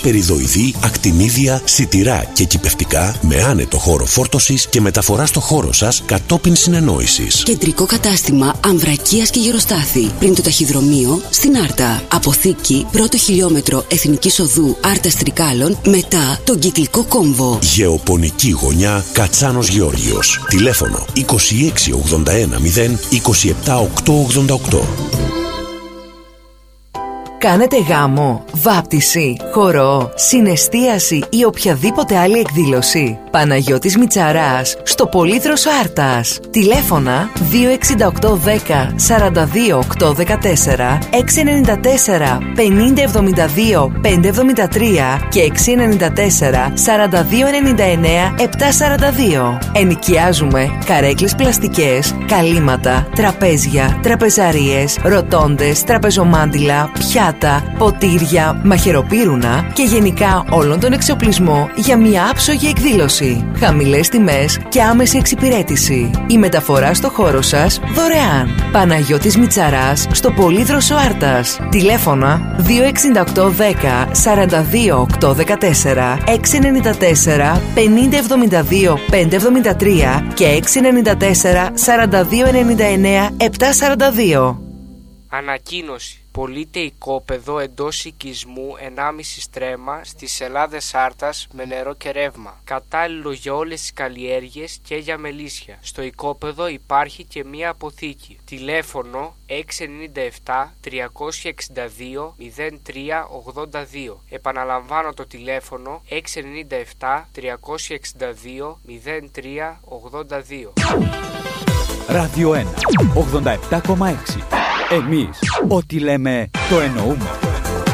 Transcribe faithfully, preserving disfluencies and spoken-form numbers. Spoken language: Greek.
περιδοειδή, ακτινίδια, σιτηρά και κυπευτικά με άνετο χώρο φόρτωσης και μεταφορά στο χώρο σας κατόπιν συνεννόησης. Κεντρικό κατάστημα Αμβρακίας και Γεροστάθη. Πριν το ταχυδρομείο στην Άρτα. Αποθήκη πρώτο χιλιόμετρο Εθνικής Οδού Άρτας Τρικάλων μετά τον κυκλικό κόμβο. Γεωπονική γωνιά Κατσάνος Γεώργιος. Τηλέφωνο είκοσι έξι ογδόντα ένα μηδέν είκοσι επτά οκτακόσια ογδόντα οκτώ. Κάνετε γάμο, βάπτιση, χορό, συναισθίαση ή οποιαδήποτε άλλη εκδήλωση? Παναγιώτης Μητσαράς, στο Πολύδροσο Άρτας. Τηλέφωνα δύο εξήντα οκτώ δέκα σαράντα δύο οκτακόσια δεκατέσσερα, έξι εννιά τέσσερα πενήντα εβδομήντα δύο πεντακόσια εβδομήντα τρία και έξι εννιά τέσσερα σαράντα δύο ενενήντα εννέα επτακόσια σαράντα δύο. Ενοικιάζουμε καρέκλες πλαστικές, καλύματα, τραπέζια, τραπεζαρίες, ροτόντες, τραπεζομάντιλα, πιάτα, ποτήρια, μαχαιροπύρουνα και γενικά όλον τον εξοπλισμό για μια άψογη εκδήλωση. Χαμηλές τιμές και άμεση εξυπηρέτηση. Η μεταφορά στο χώρο σας δωρεάν. Παναγιώτης Μητσαράς, στο Πολύδροσο Άρτας. Τηλέφωνα δύο εξήντα οκτώ δέκα σαράντα δύο οκτακόσια δεκατέσσερα, έξι εννιά τέσσερα πενήντα εβδομήντα δύο πεντακόσια εβδομήντα τρία και έξι εννιά τέσσερα σαράντα δύο ενενήντα εννέα επτακόσια σαράντα δύο. Ανακοίνωση. Πωλείται οικόπεδο εντός οικισμού ενάμιση στρέμμα στις Ελλάδες Άρτας με νερό και ρεύμα. Κατάλληλο για όλες τις καλλιέργειες και για μελίσια. Στο οικόπεδο υπάρχει και μία αποθήκη. Τηλέφωνο έξι εννιά επτά τριακόσια εξήντα δύο μηδέν τρία ογδόντα δύο. Επαναλαμβάνω το τηλέφωνο έξι εννιά επτά τριακόσια εξήντα δύο μηδέν τρία ογδόντα δύο. Ράδιο ένα ογδόντα επτά κόμμα έξι. Εμείς ό,τι λέμε το εννοούμε.